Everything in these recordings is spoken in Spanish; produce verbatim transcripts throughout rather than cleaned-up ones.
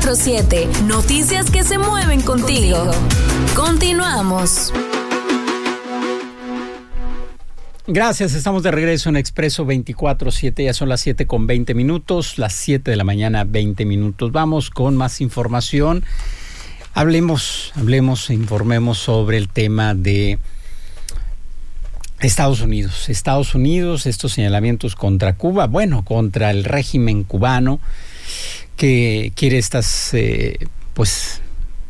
veinticuatro siete. Noticias que se mueven contigo. contigo. Continuamos. Gracias, estamos de regreso en Expreso veinticuatro siete, ya son las siete con veinte minutos, las siete de la mañana, veinte minutos. Vamos con más información. Hablemos, hablemos, informemos sobre el tema de Estados Unidos. Estados Unidos, estos señalamientos contra Cuba, bueno, contra el régimen cubano que quiere estas, eh, pues,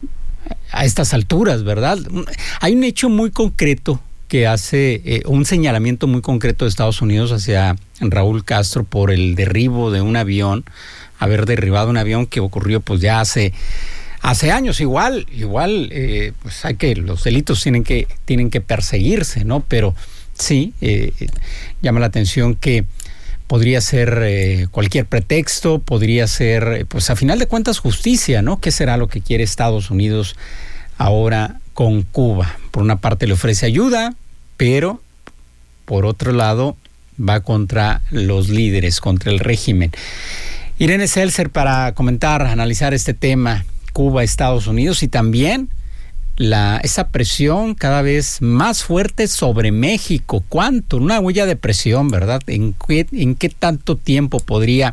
a estas alturas, ¿verdad? Hay un hecho muy concreto que hace eh, un señalamiento muy concreto de Estados Unidos hacia Raúl Castro por el derribo de un avión, haber derribado un avión que ocurrió pues ya hace hace años. Igual, igual, eh, pues hay que los delitos tienen que tienen que perseguirse, ¿no? Pero sí eh, llama la atención que podría ser eh, cualquier pretexto, podría ser, pues a final de cuentas justicia, ¿no? ¿Qué será lo que quiere Estados Unidos ahora con Cuba? Por una parte le ofrece ayuda, pero por otro lado va contra los líderes, contra el régimen. Irene Seltzer para comentar, analizar este tema, Cuba, Estados Unidos, y también la esa presión cada vez más fuerte sobre México. ¿Cuánto? Una huella de presión, ¿verdad? ¿En qué, en qué tanto tiempo podría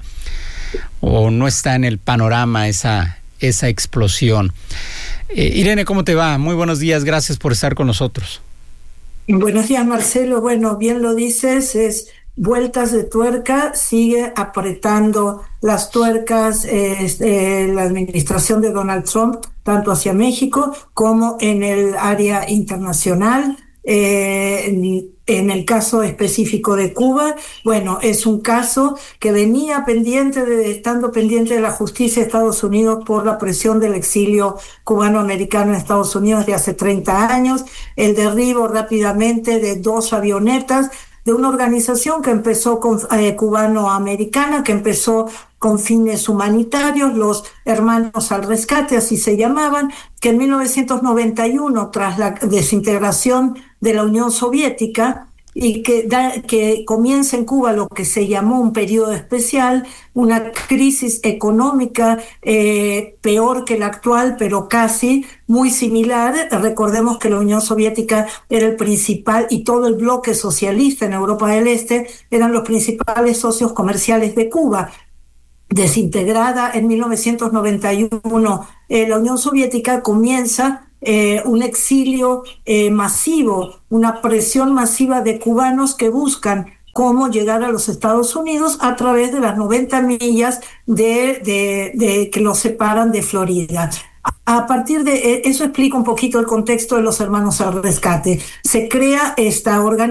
o no está en el panorama esa, esa explosión? Eh, Irene, ¿cómo te va? Muy buenos días, gracias por estar con nosotros. Buenos días, Marcelo. Bueno, bien lo dices, es vueltas de tuerca, sigue apretando las tuercas eh, eh, la administración de Donald Trump, tanto hacia México como en el área internacional. Eh, en, en el caso específico de Cuba, bueno, es un caso que venía pendiente de, estando pendiente de la justicia de Estados Unidos por la presión del exilio cubano-americano en Estados Unidos de hace treinta años, el derribo rápidamente de dos avionetas de una organización que empezó con, eh, cubano-americana, que empezó con fines humanitarios, los Hermanos al Rescate, así se llamaban, que en mil novecientos noventa y uno, tras la desintegración de la Unión Soviética, y que, da, que comienza en Cuba lo que se llamó un periodo especial, una crisis económica eh, peor que la actual, pero casi muy similar. Recordemos que la Unión Soviética era el principal, y todo el bloque socialista en Europa del Este eran los principales socios comerciales de Cuba. Desintegrada en mil novecientos noventa y uno, eh, la Unión Soviética comienza Eh, un exilio eh, masivo, una presión masiva de cubanos que buscan cómo llegar a los Estados Unidos a través de las noventa millas de, de, de que los separan de Florida. A partir de eso explica un poquito el contexto de los Hermanos al Rescate. Se crea esta organización